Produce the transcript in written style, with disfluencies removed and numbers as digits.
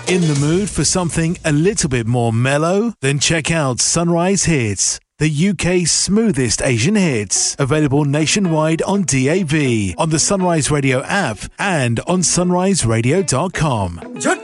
In the mood for something a little bit more mellow? Then check out Sunrise Hits, the UK's smoothest Asian hits. Available nationwide on DAB, on the Sunrise Radio app and on sunriseradio.com.